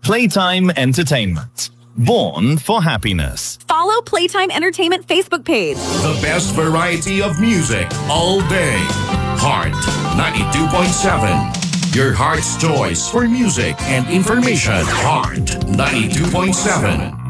Playtime Entertainment. Born for happiness. Follow Playtime Entertainment Facebook page. The best variety of music all day. Heart 92.7. Your heart's choice for music and information. Heart 92.7.